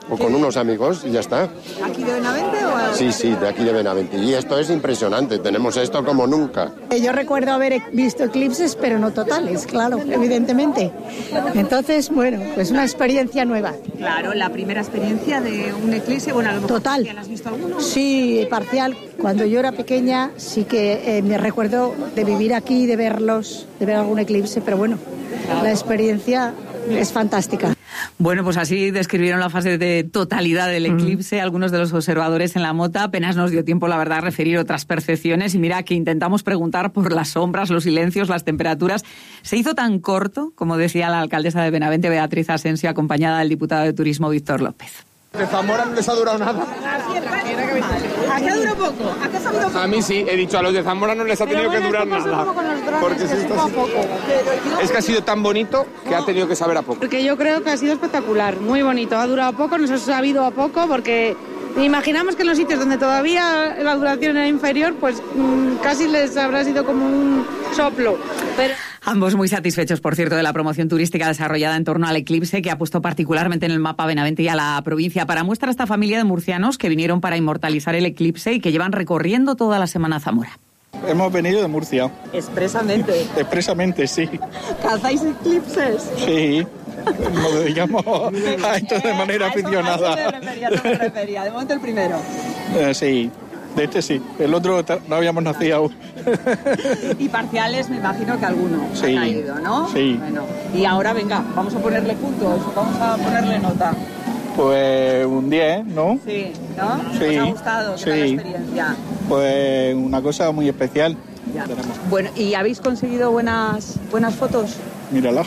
o con unos amigos y ya está. ¿Aquí de Benavente o...? Sí, de aquí de Benavente. Y esto es impresionante, tenemos esto como nunca. Yo recuerdo haber visto eclipses, pero no totales, claro, evidentemente. Entonces, bueno, pues una experiencia nueva. Claro, la primera experiencia de un eclipse, bueno, a lo mejor total. ¿Has visto alguno? Sí, parcial. Cuando yo era pequeña sí que me recuerdo de vivir aquí, de verlos, de ver algún eclipse, pero bueno, la experiencia es fantástica. Bueno, pues así describieron la fase de totalidad del eclipse algunos de los observadores en la mota. Apenas nos dio tiempo, la verdad, a referir otras percepciones. Y mira que intentamos preguntar por las sombras, los silencios, las temperaturas. Se hizo tan corto, como decía la alcaldesa de Benavente, Beatriz Asensio, acompañada del diputado de Turismo, Víctor López. De Zamora no les ha durado nada. ¿A qué duró poco? ¿A qué se ha durado poco? A mí sí, he dicho, a los de Zamora no les ha tenido que durar nada. Porque es que ha sido tan bonito que ha tenido que saber a poco. Porque yo creo que ha sido espectacular, muy bonito. Ha durado poco, nos ha sabido a poco, porque imaginamos que en los sitios donde todavía la duración era inferior, pues casi les habrá sido como un soplo. Pero... Ambos muy satisfechos, por cierto, de la promoción turística desarrollada en torno al eclipse, que ha puesto particularmente en el mapa Benavente y a la provincia. Para muestra esta familia de murcianos que vinieron para inmortalizar el eclipse y que llevan recorriendo toda la semana a Zamora. Hemos venido de Murcia. Expresamente. Expresamente, sí. ¿Cazáis eclipses? Sí. Nos dedicamos a esto de manera aficionada. A eso me refería. De momento el primero. Sí. De este sí, el otro no habíamos nacido aún. Y parciales me imagino que alguno sí, ha caído, ¿no? Sí. Bueno, y ahora venga, vamos a ponerle puntos, vamos a ponerle nota. Pues un 10, ¿no? Sí, ¿no? Sí. ¿Os ha gustado? ¿Qué tal la experiencia? Pues una cosa muy especial. Ya. Bueno, ¿y habéis conseguido buenas fotos? Mírala.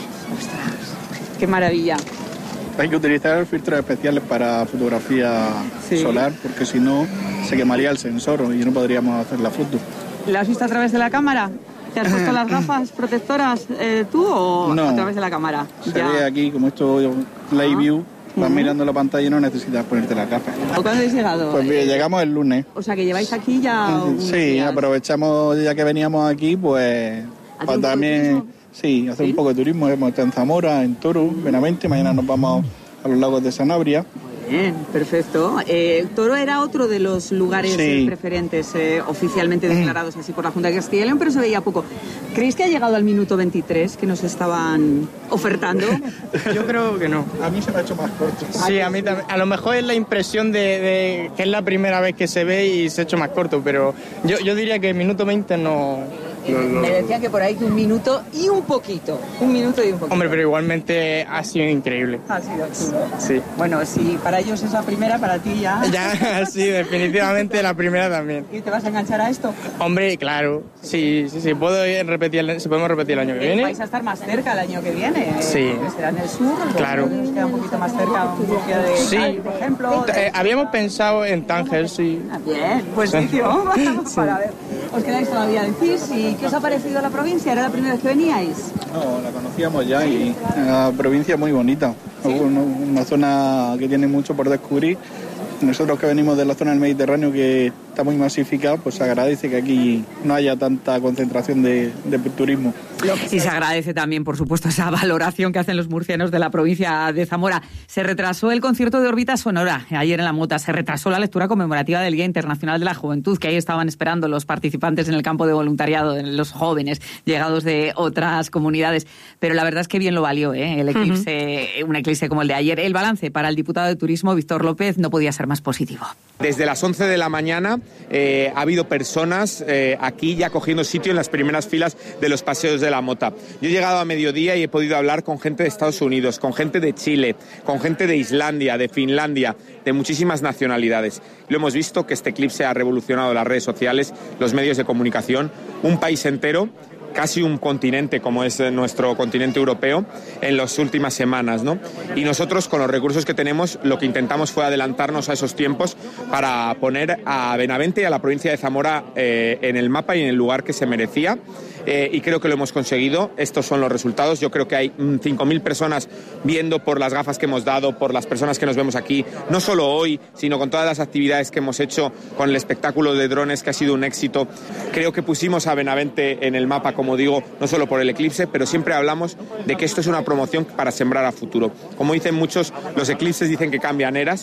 Ostras, qué maravilla. Hay que utilizar filtros especiales para fotografía solar, porque si no se quemaría el sensor y no podríamos hacer la foto. ¿La has visto a través de la cámara? ¿Te has puesto las gafas protectoras tú o no, a través de la cámara? Se ve aquí, como esto Live View, vas mirando la pantalla y no necesitas ponerte las gafas. ¿Cuándo habéis llegado? Pues bien, llegamos el lunes. O sea, que lleváis aquí ya Sí, días. Aprovechamos ya que veníamos aquí, pues para también hacer un poco de turismo. Hemos estado en Zamora, en Toro, Benavente, mañana nos vamos a los lagos de Sanabria. Bien, perfecto. Toro era otro de los lugares preferentes oficialmente declarados así por la Junta de Castilla y León, pero se veía poco. ¿Creéis que ha llegado al minuto 23 que nos estaban ofertando? Yo creo que no. A mí se me ha hecho más corto. Sí, a mí también. A lo mejor es la impresión de que es la primera vez que se ve y se ha hecho más corto, pero yo diría que el minuto 20 no. Me decían que por ahí que un minuto y un poquito. Hombre, pero igualmente ha sido increíble. Ha sido chulo. Sí. Bueno, si para ellos es la primera, para ti ya... Ya, sí, definitivamente la primera también. ¿Y te vas a enganchar a esto? Hombre, claro. Sí. Podemos repetir el año que viene. Vais a estar más cerca el año que viene. Sí. Será en el sur. Claro. Nos queda un poquito más cerca, Murcia de Cádiz, por ejemplo. Habíamos pensado en Tánger, sí. Bien, pues sitio. Para ver. Os quedáis todavía en CIS y ¿qué os ha parecido la provincia? ¿Era la primera vez que veníais? No, la conocíamos ya y una provincia muy bonita. ¿Sí? Una zona que tiene mucho por descubrir. Nosotros que venimos de la zona del Mediterráneo que está muy masificada, pues se agradece que aquí no haya tanta concentración de turismo. Y se agradece también, por supuesto, esa valoración que hacen los murcianos de la provincia de Zamora. Se retrasó el concierto de órbita sonora ayer en la Mota. Se retrasó la lectura conmemorativa del Día Internacional de la Juventud, que ahí estaban esperando los participantes en el campo de voluntariado, los jóvenes llegados de otras comunidades. Pero la verdad es que bien lo valió, el eclipse, un eclipse como el de ayer. El balance para el diputado de Turismo, Víctor López, no podía ser más positivo. Desde las 11 de la mañana ha habido personas aquí ya cogiendo sitio en las primeras filas de los paseos de la Mota. Yo he llegado a mediodía y he podido hablar con gente de Estados Unidos, con gente de Chile, con gente de Islandia, de Finlandia, de muchísimas nacionalidades. Lo hemos visto que este eclipse ha revolucionado las redes sociales, los medios de comunicación, un país entero, casi un continente como es nuestro continente europeo en las últimas semanas, ¿no? Y nosotros con los recursos que tenemos lo que intentamos fue adelantarnos a esos tiempos para poner a Benavente y a la provincia de Zamora en el mapa y en el lugar que se merecía. Y creo que lo hemos conseguido. Estos son los resultados. Yo creo que hay 5.000 personas viendo por las gafas que hemos dado, por las personas que nos vemos aquí, no solo hoy, sino con todas las actividades que hemos hecho, con el espectáculo de drones que ha sido un éxito. Creo que pusimos a Benavente en el mapa, como digo, no solo por el eclipse, pero siempre hablamos de que esto es una promoción para sembrar a futuro. Como dicen muchos, los eclipses dicen que cambian eras.